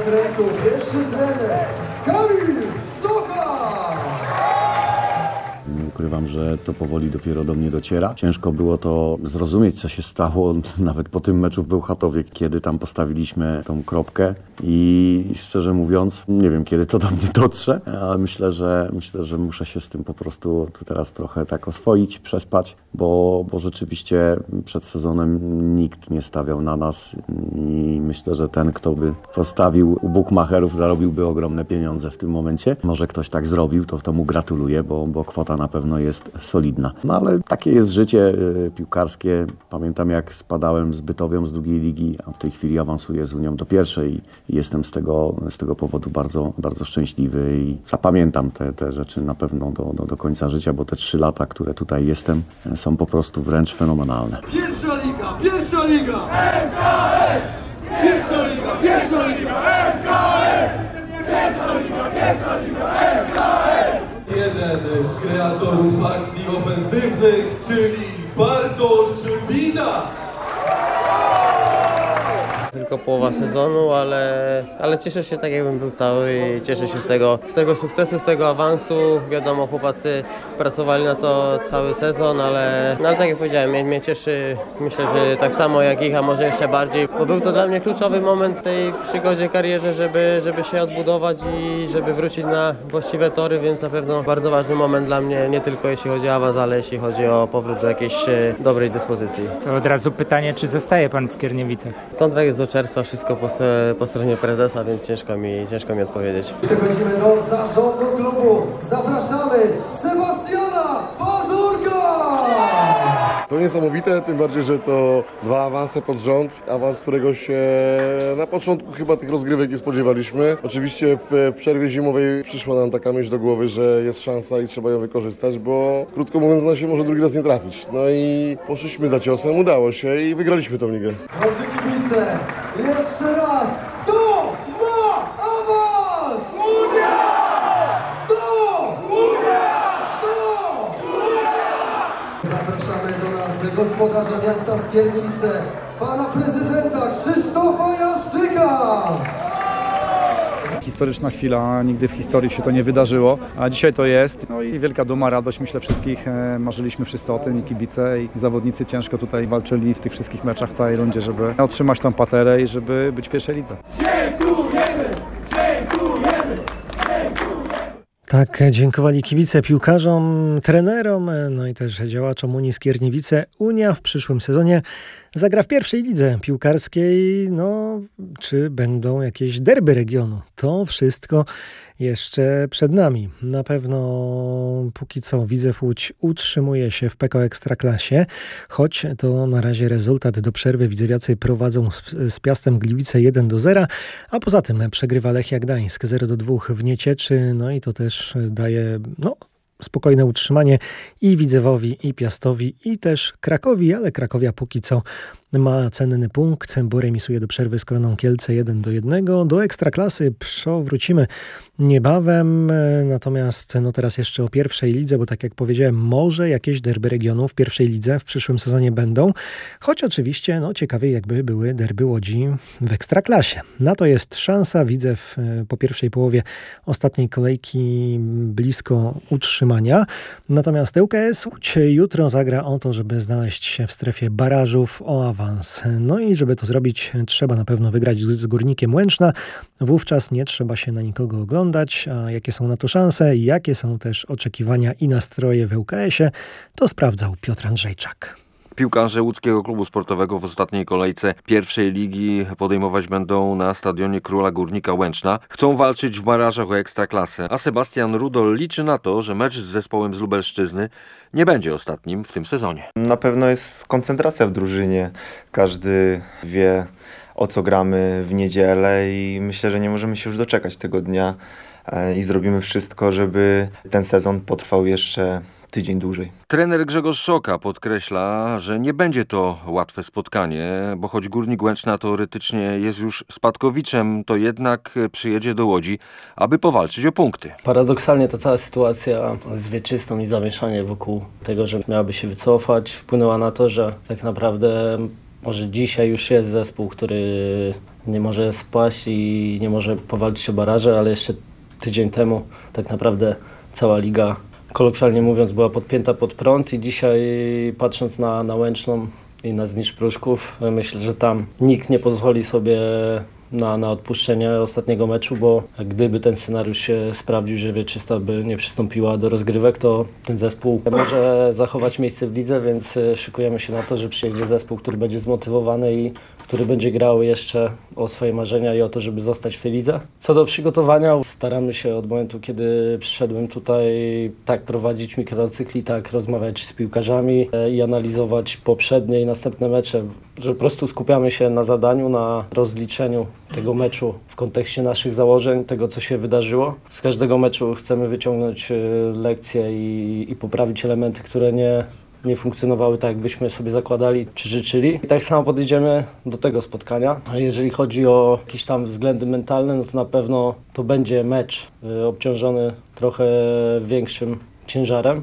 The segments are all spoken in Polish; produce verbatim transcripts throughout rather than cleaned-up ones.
okrętu pierwszy trener Kamil Socha. Nie ukrywam, że to powoli dopiero do mnie dociera. Ciężko było to zrozumieć, co się stało nawet po tym meczu w Bełchatowie, kiedy tam postawiliśmy tą kropkę i szczerze mówiąc, nie wiem, kiedy to do mnie dotrze, ale myślę, że myślę, że muszę się z tym po prostu teraz trochę tak oswoić, przespać, bo, bo rzeczywiście przed sezonem nikt nie stawiał na nas i myślę, że ten, kto by postawił u bukmacherów, zarobiłby ogromne pieniądze w tym momencie. Może ktoś tak zrobił, to, to mu gratuluję, bo, bo kwota na pewno jest solidna. No ale takie jest życie y, piłkarskie. Pamiętam, jak spadałem z Bytowią z drugiej ligi, a w tej chwili awansuję z Unią do pierwszej i jestem z tego, z tego powodu bardzo, bardzo szczęśliwy i zapamiętam te, te rzeczy na pewno do, do, do końca życia, bo te trzy lata, które tutaj jestem, są po prostu wręcz fenomenalne. Pierwsza liga, pierwsza liga! M K S! Pierwsza liga, pierwsza liga! M K S! Pierwsza liga, pierwsza liga! M K S! Jeden z kreatorów akcji ofensywnych, czyli Bartosz Bida. Tylko połowa sezonu, ale, ale cieszę się tak, jakbym był cały i cieszę się z tego, z tego sukcesu, z tego awansu. Wiadomo, chłopacy pracowali na to cały sezon, ale, no, ale tak jak powiedziałem, mnie, mnie cieszy, myślę, że tak samo jak ich, a może jeszcze bardziej, bo był to dla mnie kluczowy moment w tej przygodzie, karierze, żeby, żeby się odbudować i żeby wrócić na właściwe tory, więc na pewno bardzo ważny moment dla mnie, nie tylko jeśli chodzi o awans, ale jeśli chodzi o powrót do jakiejś dobrej dyspozycji. To od razu pytanie, czy zostaje pan w Skierniewicach? Kontrakt jest do czerwca, wszystko po, po stronie prezesa, więc ciężko mi, ciężko mi odpowiedzieć. Przechodzimy do zarządu klubu. Zapraszamy Sebastiana Pazurka! To niesamowite, tym bardziej, że to dwa awanse pod rząd. Awans, którego się na początku chyba tych rozgrywek nie spodziewaliśmy. Oczywiście w, w przerwie zimowej przyszła nam taka myśl do głowy, że jest szansa i trzeba ją wykorzystać, bo krótko mówiąc, na się może drugi raz nie trafić. No i poszliśmy za ciosem, udało się i wygraliśmy tą ligę. Drodzy kibice, jeszcze raz, kto ma awans? Unia! Kto? Unia! Kto? Unia! Zapraszamy do nas gospodarza miasta Skierniewice, pana prezydenta Krzysztofa Jaszczyka. Historyczna chwila, nigdy w historii się to nie wydarzyło, a dzisiaj to jest. No i wielka duma, radość, myślę wszystkich, e, marzyliśmy wszyscy o tym i kibice i zawodnicy ciężko tutaj walczyli w tych wszystkich meczach w całej rundzie, żeby otrzymać tą paterę i żeby być w pierwszej lidze. Dziękujemy! Dziękujemy! Tak dziękowali kibice piłkarzom, trenerom, no i też działaczom Unii Skierniewice. Unia w przyszłym sezonie zagra w pierwszej lidze piłkarskiej. No, czy będą jakieś derby regionu? To wszystko jeszcze przed nami. Na pewno póki co Widzew Łódź utrzymuje się w P K O Ekstraklasie, choć to na razie rezultat do przerwy. Widzewiacy prowadzą z, z Piastem Gliwice jeden do zera, a poza tym przegrywa Lechia Gdańsk zero do dwóch w Niecieczy. No i to też daje no, spokojne utrzymanie i Widzewowi, i Piastowi, i też Krakowi, ale Krakowia póki co ma cenny punkt, bo remisuje do przerwy z Koroną Kielce jeden do jednego. Do Ekstraklasy wrócimy niebawem, natomiast no teraz jeszcze o pierwszej lidze, bo tak jak powiedziałem, może jakieś derby regionu w pierwszej lidze w przyszłym sezonie będą, choć oczywiście no ciekawie jakby były derby Łodzi w Ekstraklasie. Na to jest szansa. Widzew po pierwszej połowie ostatniej kolejki blisko utrzymania, natomiast L K S Łódź jutro zagra o to, żeby znaleźć się w strefie barażów o awans. No i żeby to zrobić, trzeba na pewno wygrać z Górnikiem Łęczna. Wówczas nie trzeba się na nikogo oglądać. A jakie są na to szanse, jakie są też oczekiwania i nastroje w L K S-ie, to sprawdzał Piotr Andrzejczak. Piłkarze łódzkiego klubu sportowego w ostatniej kolejce pierwszej ligi podejmować będą na stadionie Króla Górnika Łęczna. Chcą walczyć w barażach o Ekstraklasę, a Sebastian Rudol liczy na to, że mecz z zespołem z Lubelszczyzny nie będzie ostatnim w tym sezonie. Na pewno jest koncentracja w drużynie. Każdy wie, o co gramy w niedzielę i myślę, że nie możemy się już doczekać tego dnia i zrobimy wszystko, żeby ten sezon potrwał jeszcze tydzień dłużej. Trener Grzegorz Szoka podkreśla, że nie będzie to łatwe spotkanie, bo choć Górnik Łęczna teoretycznie jest już spadkowiczem, to jednak przyjedzie do Łodzi, aby powalczyć o punkty. Paradoksalnie ta cała sytuacja z wieczystą i zamieszanie wokół tego, że miałaby się wycofać, wpłynęła na to, że tak naprawdę może dzisiaj już jest zespół, który nie może spaść i nie może powalczyć o baraże, ale jeszcze tydzień temu tak naprawdę cała liga, kolokwialnie mówiąc, była podpięta pod prąd i dzisiaj, patrząc na, na Łęczną i na Znicz Pruszków, myślę, że tam nikt nie pozwoli sobie na, na odpuszczenie ostatniego meczu, bo gdyby ten scenariusz się sprawdził, że Wieczysta by nie przystąpiła do rozgrywek, to ten zespół może zachować miejsce w lidze, więc szykujemy się na to, że przyjedzie zespół, który będzie zmotywowany i który będzie grał jeszcze o swoje marzenia i o to, żeby zostać w tej lidze. Co do przygotowania, staramy się od momentu, kiedy przyszedłem tutaj, tak prowadzić mikrocykli, tak rozmawiać z piłkarzami i analizować poprzednie i następne mecze, że po prostu skupiamy się na zadaniu, na rozliczeniu tego meczu w kontekście naszych założeń, tego co się wydarzyło. Z każdego meczu chcemy wyciągnąć lekcje i, i poprawić elementy, które nie nie funkcjonowały tak, jak byśmy sobie zakładali czy życzyli. I tak samo podejdziemy do tego spotkania. A jeżeli chodzi o jakieś tam względy mentalne, no to na pewno to będzie mecz y, obciążony trochę większym ciężarem,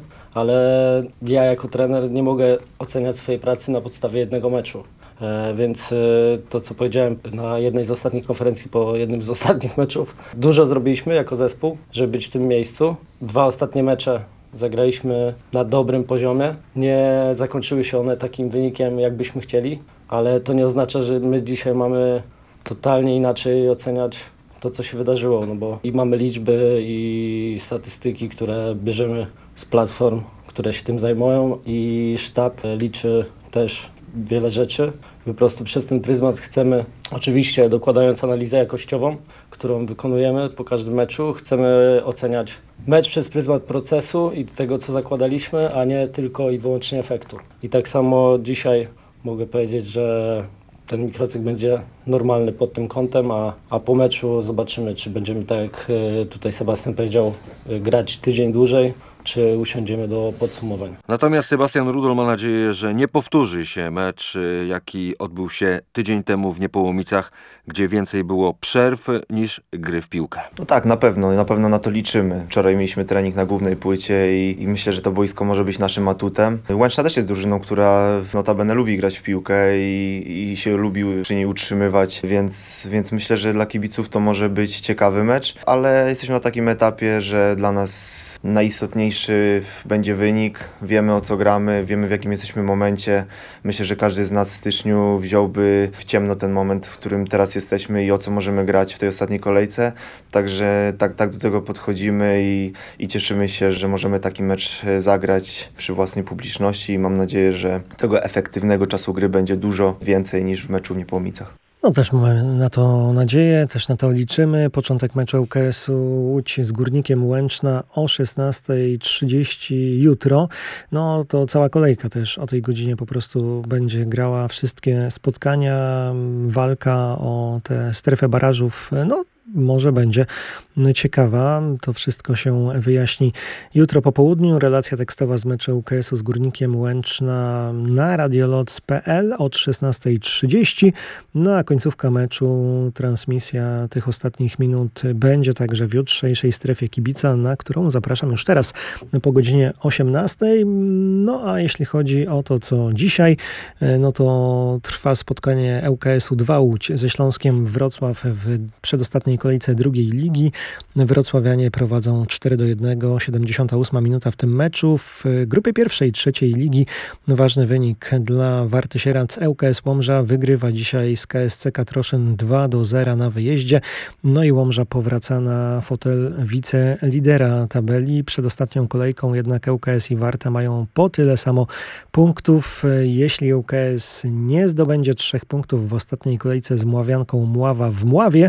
ale ja jako trener nie mogę oceniać swojej pracy na podstawie jednego meczu. E, więc e, to, co powiedziałem na jednej z ostatnich konferencji po jednym z ostatnich meczów, dużo zrobiliśmy jako zespół, żeby być w tym miejscu. Dwa ostatnie mecze zagraliśmy na dobrym poziomie. Nie zakończyły się one takim wynikiem, jak byśmy chcieli, ale to nie oznacza, że my dzisiaj mamy totalnie inaczej oceniać to, co się wydarzyło, no bo i mamy liczby i statystyki, które bierzemy z platform, które się tym zajmują i sztab liczy też wiele rzeczy. Po prostu przez ten pryzmat chcemy, oczywiście dokładając analizę jakościową, którą wykonujemy po każdym meczu, chcemy oceniać mecz przez pryzmat procesu i tego, co zakładaliśmy, a nie tylko i wyłącznie efektu. I tak samo dzisiaj mogę powiedzieć, że ten mikrocykl będzie normalny pod tym kątem, a, a po meczu zobaczymy, czy będziemy, tak jak tutaj Sebastian powiedział, grać tydzień dłużej, czy usiądziemy do podsumowań. Natomiast Sebastian Rudol ma nadzieję, że nie powtórzy się mecz, jaki odbył się tydzień temu w Niepołomicach, gdzie więcej było przerw niż gry w piłkę. No tak, na pewno, na pewno na to liczymy. Wczoraj mieliśmy trening na głównej płycie i, i myślę, że to boisko może być naszym atutem. Łęczna też jest drużyną, która notabene lubi grać w piłkę i, i się lubi przy niej utrzymywać, więc, więc myślę, że dla kibiców to może być ciekawy mecz, ale jesteśmy na takim etapie, że dla nas najistotniejszy będzie wynik, wiemy o co gramy, wiemy w jakim jesteśmy momencie. Myślę, że każdy z nas w styczniu wziąłby w ciemno ten moment, w którym teraz jesteśmy i o co możemy grać w tej ostatniej kolejce. Także tak, tak do tego podchodzimy i, i cieszymy się, że możemy taki mecz zagrać przy własnej publiczności i mam nadzieję, że tego efektywnego czasu gry będzie dużo więcej niż w meczu w Niepołomicach. No też mamy na to nadzieję, też na to liczymy. Początek meczu U K S-u Łódź z Górnikiem Łęczna o szesnasta trzydzieści jutro. No to cała kolejka też o tej godzinie po prostu będzie grała wszystkie spotkania, walka o tę strefę barażów. No może będzie ciekawa. To wszystko się wyjaśni jutro po południu. Relacja tekstowa z meczu U K S-u z Górnikiem Łęczna na radioloc kropka p l od szesnasta trzydzieści. No a końcówka meczu, transmisja tych ostatnich minut będzie także w jutrzejszej strefie kibica, na którą zapraszam już teraz po godzinie osiemnastej. No a jeśli chodzi o to, co dzisiaj, no to trwa spotkanie U K S-u dwa Łódź ze Śląskiem Wrocław w przedostatniej kolejce drugiej ligi. Wrocławianie prowadzą cztery do jednego, siedemdziesiąta ósma minuta w tym meczu. W grupie pierwszej trzeciej ligi ważny wynik dla Warty Sierac. U K S Łomża wygrywa dzisiaj z K S C Katroszyn dwa do zera na wyjeździe. No i Łomża powraca na fotel wicelidera tabeli. Przed ostatnią kolejką jednak U K S i Warta mają po tyle samo punktów. Jeśli U K S nie zdobędzie trzech punktów w ostatniej kolejce z Mławianką Mława w Mławie,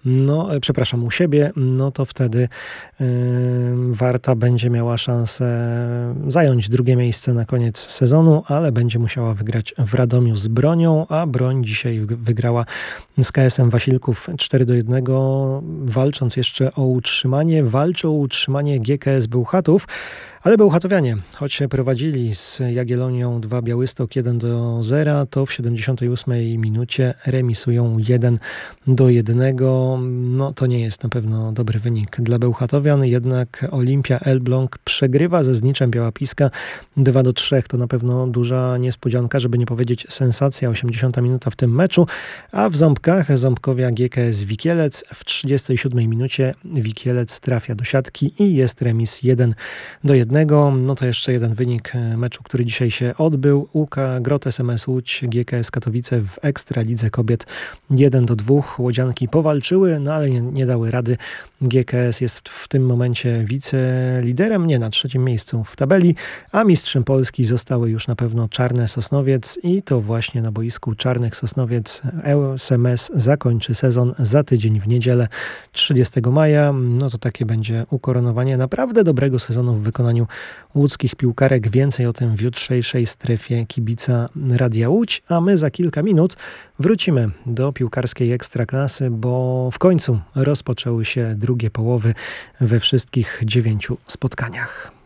no przepraszam, u siebie, no to wtedy yy, Warta będzie miała szansę zająć drugie miejsce na koniec sezonu, ale będzie musiała wygrać w Radomiu z Bronią, a Broń dzisiaj wygrała z K S-em Wasilków cztery do jednego, walcząc jeszcze o utrzymanie. Walczy o utrzymanie G K S Bełchatów, Ale Bełchatowianie, choć prowadzili z Jagiellonią dwa Białystok jeden do zera, to w siedemdziesiątej ósmej minucie remisują jeden do jednego. No to nie jest na pewno dobry wynik dla Bełchatowian, jednak Olimpia Elbląg przegrywa ze Zniczem Biała Piska dwa do trzech. To na pewno duża niespodzianka, żeby nie powiedzieć sensacja, osiemdziesiąta minuta w tym meczu, a w Ząbkach Ząbkowia G K S Wikielec w trzydziestej siódmej minucie Wikielec trafia do siatki i jest remis jeden do jednego. No to jeszcze jeden wynik meczu, który dzisiaj się odbył. U K Grot S M S Łódź G K S Katowice w Ekstralidze Kobiet jeden do dwóch. Łodzianki powalczyły, no ale nie, nie dały rady. G K S jest w tym momencie wiceliderem, nie na trzecim miejscu w tabeli, a mistrzem Polski zostały już na pewno Czarne Sosnowiec i to właśnie na boisku Czarnych Sosnowiec S M S zakończy sezon za tydzień w niedzielę trzydziestego maja. No to takie będzie ukoronowanie naprawdę dobrego sezonu w wykonaniu łódzkich piłkarek. Więcej o tym w jutrzejszej strefie kibica Radia Łódź, a my za kilka minut wrócimy do piłkarskiej Ekstraklasy, bo w końcu rozpoczęły się drugie połowy we wszystkich dziewięciu spotkaniach.